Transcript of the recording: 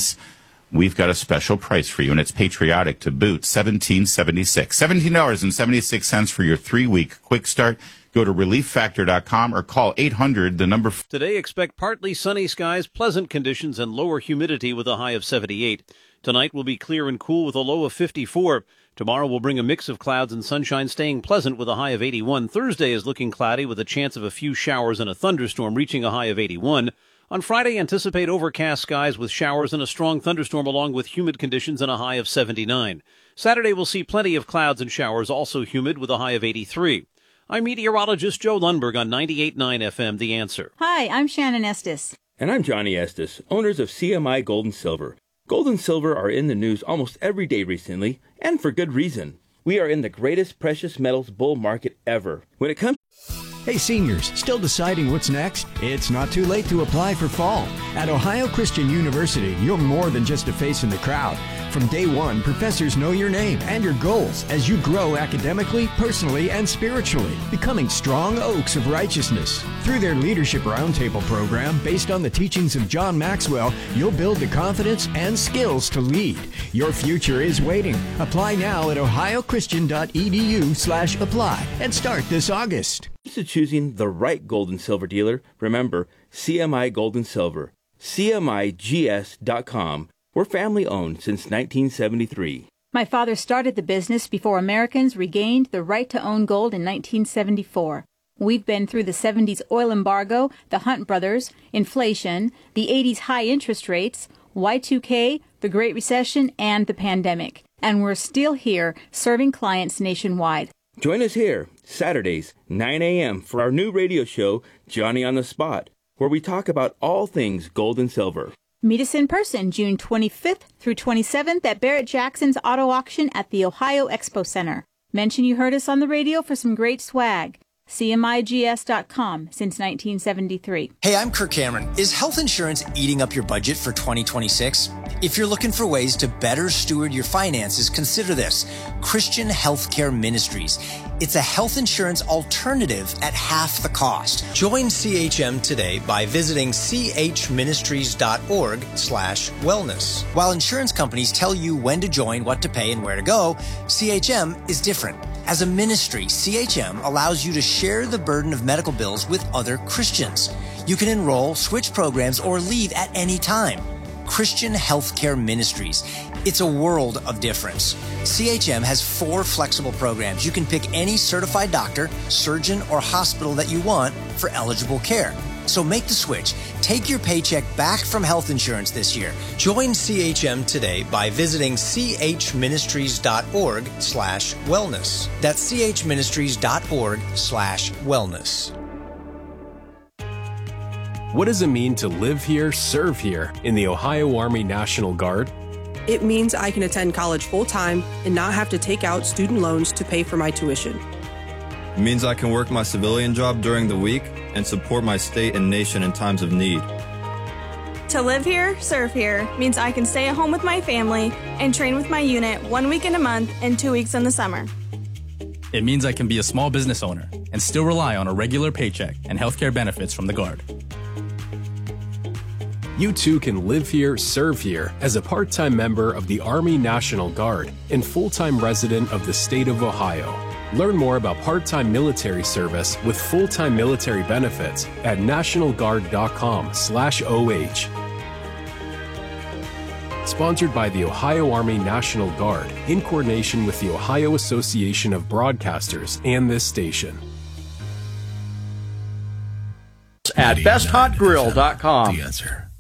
Jeans, we've got a special price for you, and it's patriotic to boot. $17.76. $17.76 for your 3-week quick start. Go to relieffactor.com or call 800, the number. Today, expect partly sunny skies, pleasant conditions, and lower humidity with a high of 78. Tonight will be clear and cool with a low of 54. Tomorrow will bring a mix of clouds and sunshine, staying pleasant with a high of 81. Thursday is looking cloudy with a chance of a few showers and a thunderstorm, reaching a high of 81. On Friday, anticipate overcast skies with showers and a strong thunderstorm along with humid conditions and a high of 79. Saturday will see plenty of clouds and showers, also humid with a high of 83. I'm meteorologist Joe Lundberg on 98.9 FM, The Answer. Hi, I'm Shannon Estes. And I'm Johnny Estes, owners of CMI Gold and Silver. Gold and silver are in the news almost every day recently, and for good reason. We are in the greatest precious metals bull market ever. When it comes... Hey seniors, still deciding what's next? It's not too late to apply for fall. At Ohio Christian University, you're more than just a face in the crowd. From day one, professors know your name and your goals as you grow academically, personally, and spiritually, becoming strong oaks of righteousness. Through their Leadership Roundtable program, based on the teachings of John Maxwell, you'll build the confidence and skills to lead. Your future is waiting. Apply now at ohiochristian.edu/apply and start this August. To choosing the right gold and silver dealer, remember CMI Gold and Silver, CMIGS.com. We're family owned since 1973. My father started the business before Americans regained the right to own gold in 1974. We've been through the 70s oil embargo, the Hunt brothers, inflation, the 80s high interest rates, Y2K, the Great Recession, and the pandemic. And we're still here serving clients nationwide. Join us here, Saturdays, 9 a.m. for our new radio show, Johnny on the Spot, where we talk about all things gold and silver. Meet us in person June 25th through 27th at Barrett-Jackson's Auto Auction at the Ohio Expo Center. Mention you heard us on the radio for some great swag. CMIGS.com since 1973. Hey, I'm Kirk Cameron. Is health insurance eating up your budget for 2026? If you're looking for ways to better steward your finances, consider this: Christian Healthcare Ministries. It's a health insurance alternative at half the cost. Join CHM today by visiting chministries.org/wellness. While insurance companies tell you when to join, what to pay, and where to go, CHM is different. As a ministry, CHM allows you to share the burden of medical bills with other Christians. You can enroll, switch programs, or leave at any time. Christian Healthcare Ministries. It's a world of difference. CHM has 4 flexible programs. You can pick any certified doctor, surgeon, or hospital that you want for eligible care. So make the switch. Take your paycheck back from health insurance this year. Join CHM today by visiting chministries.org/wellness. That's chministries.org/wellness. What does it mean to live here, serve here in the Ohio Army National Guard? It means I can attend college full-time and not have to take out student loans to pay for my tuition. It means I can work my civilian job during the week and support my state and nation in times of need. To live here, serve here means I can stay at home with my family and train with my unit 1 week in a month and 2 weeks in the summer. It means I can be a small business owner and still rely on a regular paycheck and healthcare benefits from the Guard. You too can live here, serve here as a part-time member of the Army National Guard and full-time resident of the state of Ohio. Learn more about part-time military service with full-time military benefits at nationalguard.com/OH. Sponsored by the Ohio Army National Guard in coordination with the Ohio Association of Broadcasters and this station. At besthotgrill.com. The Answer.